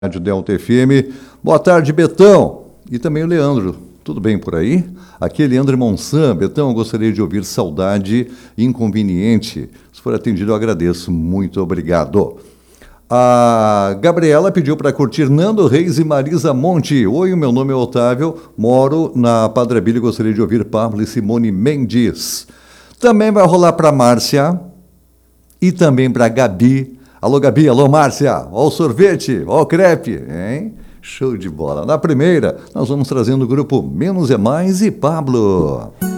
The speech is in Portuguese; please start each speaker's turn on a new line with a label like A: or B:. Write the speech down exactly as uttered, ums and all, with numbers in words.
A: Rádio Delta F M. Boa tarde, Betão. E também o Leandro. Tudo bem por aí? Aqui é Leandro Monsan. Betão, eu gostaria de ouvir Saudade Inconveniente. Se for atendido, eu agradeço. Muito obrigado. A Gabriela pediu para curtir Nando Reis e Marisa Monte. Oi, o meu nome é Otávio, moro na Padre Abílio e gostaria de ouvir Pablo e Simone Mendes. Também vai rolar para Márcia e também para Gabi. Alô, Gabi, alô, Márcia. Ó o sorvete, ó o crepe, hein? Show de bola. Na primeira, nós vamos trazendo o grupo Menos é Mais e Pablo.